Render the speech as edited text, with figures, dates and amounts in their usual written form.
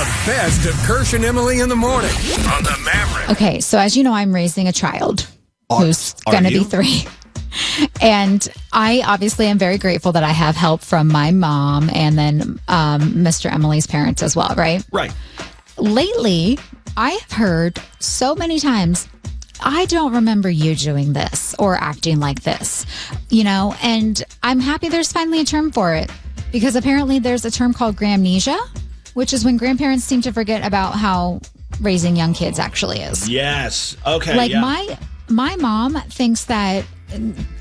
best of Kirsch and Emily in the morning on the Maverick. Okay, so as you know, I'm raising a child who's going to be 3. And I obviously am very grateful that I have help from my mom and then Mr. Emily's parents as well, right? Right. Lately, I have heard so many times, I don't remember you doing this or acting like this, and I'm happy there's finally a term for it because apparently there's a term called gramnesia, which is when grandparents seem to forget about how raising young kids actually is. Yes. Okay. Like my mom thinks that